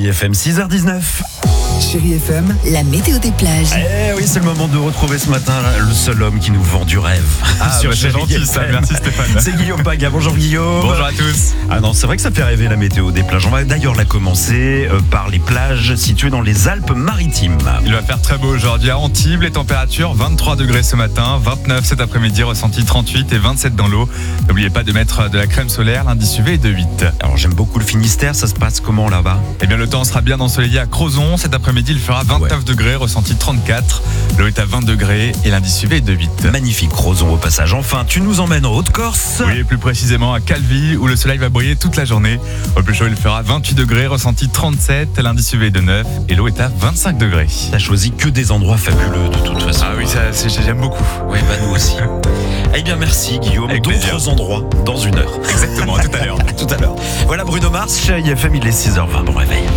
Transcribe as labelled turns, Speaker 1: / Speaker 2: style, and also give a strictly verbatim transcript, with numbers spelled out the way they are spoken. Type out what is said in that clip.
Speaker 1: Chérie F M, six heures dix-neuf.
Speaker 2: Chérie F M,
Speaker 3: la météo des plages.
Speaker 1: Eh oui, c'est le moment de retrouver ce matin le seul homme qui nous vend du rêve.
Speaker 4: Ah,
Speaker 1: Sur
Speaker 4: bah, c'est
Speaker 1: Chérie
Speaker 4: gentil
Speaker 1: F
Speaker 4: ça,
Speaker 1: M.
Speaker 4: merci Stéphane.
Speaker 1: C'est Guillaume Paga. Bonjour Guillaume.
Speaker 4: Bonjour à tous.
Speaker 1: Ah non, c'est vrai que ça fait rêver la météo des plages. On va d'ailleurs la commencer euh, par les plages situées dans les Alpes-Maritimes.
Speaker 4: Il va faire très beau aujourd'hui à Antibes, les températures vingt-trois degrés ce matin, vingt-neuf cet après-midi, ressenti trente-huit et vingt-sept dans l'eau. N'oubliez pas de mettre de la crème solaire, l'indice U V est de huit.
Speaker 1: Alors j'aime beaucoup le Finistère, ça se passe comment là-bas?
Speaker 4: Eh bien le temps sera bien ensoleillé à Crozon, cet après-midi il fera vingt-neuf
Speaker 1: Ouais.
Speaker 4: degrés, ressenti trente-quatre. L'eau est à vingt degrés et l'indice U V est de huit.
Speaker 1: Magnifique Crozon au passage. Enfin, tu nous emmènes en Haute-Corse.
Speaker 4: Oui, et plus précisément à Calvi où le soleil va briller toute la journée. Au plus chaud il fera vingt-huit degrés, ressenti trente-sept, l'indice U V est de neuf et l'eau est à vingt-cinq degrés.
Speaker 1: T'as choisi que des endroits fabuleux de toute façon.
Speaker 4: Ah oui, ça, c'est- j'aime beaucoup.
Speaker 1: Oui, bah nous aussi. Eh bien merci Guillaume.
Speaker 4: Avec
Speaker 1: D'autres
Speaker 4: plaisir.
Speaker 1: endroits dans une heure.
Speaker 4: Exactement, à tout à l'heure.
Speaker 1: À tout à l'heure. Voilà Bruno Mars, chez I F M, il est six heures vingt. Bon réveil.